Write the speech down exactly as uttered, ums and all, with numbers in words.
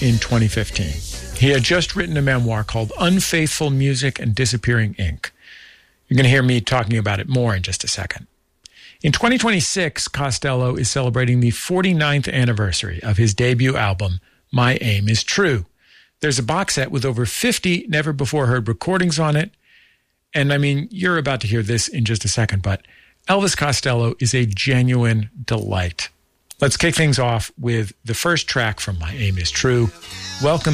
in twenty fifteen. He had just written a memoir called Unfaithful Music and Disappearing Ink. You're going to hear me talking about it more in just a second. In twenty twenty-six, Costello is celebrating the forty-ninth anniversary of his debut album, My Aim is True. There's a box set with over fifty never-before-heard recordings on it. And I mean, you're about to hear this in just a second, but Elvis Costello is a genuine delight. Let's kick things off with the first track from My Aim is True. Welcome